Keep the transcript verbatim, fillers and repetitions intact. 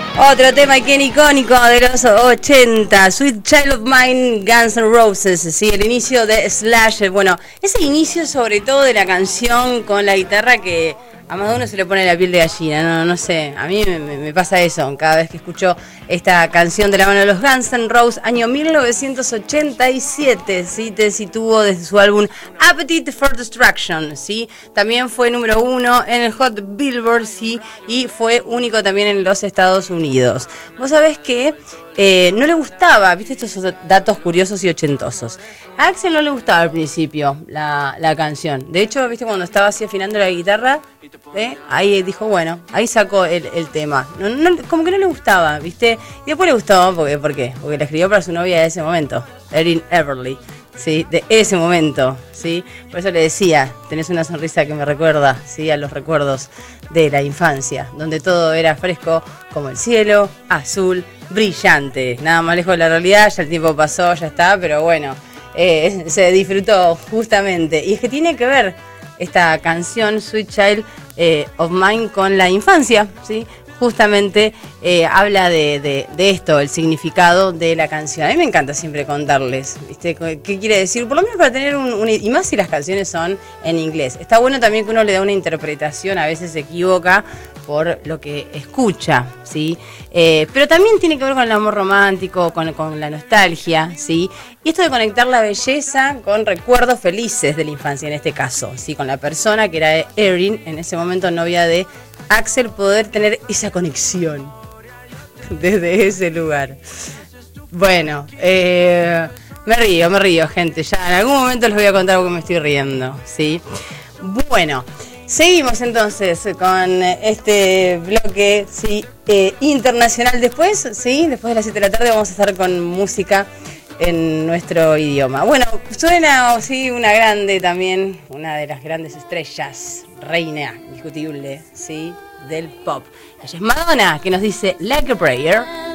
Otro tema que es icónico de los ochenta, Sweet Child of Mine, Guns N' Roses, ¿sí? El inicio de Slash, bueno, ese inicio sobre todo de la canción con la guitarra que a más de uno se le pone la piel de gallina, no, no sé, a mí me, me pasa eso cada vez que escucho esta canción de la mano de los Guns N' Roses, año mil novecientos ochenta y siete, ¿sí? Te situó desde su álbum Appetite for Destruction, ¿sí? También fue número uno en el Hot Billboard, ¿sí? Y fue único también en los Estados Unidos. Vos sabés que eh, no le gustaba, viste estos datos curiosos y ochentosos. A Axel no le gustaba al principio la, la canción. De hecho, viste cuando estaba así afinando la guitarra, ¿eh? Ahí dijo, bueno, ahí sacó el, el tema. No, no, como que no le gustaba, viste. Y después le gustó, porque, ¿por qué? Porque la escribió para su novia de ese momento, Erin Everly, ¿sí? De ese momento, ¿sí? Por eso le decía, tenés una sonrisa que me recuerda, ¿sí? A los recuerdos de la infancia, donde todo era fresco como el cielo, azul, brillante. Nada más lejos de la realidad, ya el tiempo pasó, ya está, pero bueno, eh, se disfrutó justamente. Y es que tiene que ver esta canción, Sweet Child eh, of Mine, con la infancia, ¿sí? Justamente eh, habla de, de, de esto, el significado de la canción. A mí me encanta siempre contarles, ¿viste? ¿Qué quiere decir? Por lo menos para tener un, un... Y más si las canciones son en inglés. Está bueno también que uno le da una interpretación, a veces se equivoca por lo que escucha, ¿sí? Eh, pero también tiene que ver con el amor romántico, con, con la nostalgia, ¿sí? Y esto de conectar la belleza con recuerdos felices de la infancia, en este caso, ¿sí? Con la persona que era Erin, en ese momento novia de Axel, poder tener esa conexión desde ese lugar. Bueno, eh, me río, me río, gente. Ya en algún momento les voy a contar porque me estoy riendo, ¿sí? Bueno, seguimos entonces con este bloque, ¿sí? eh, internacional. Después, ¿sí? Después de las siete de la tarde vamos a estar con música en nuestro idioma. Bueno, suena, sí, una grande también, una de las grandes estrellas, reina indiscutible, ¿sí? Del pop. Ella es Madonna, que nos dice Like a Prayer.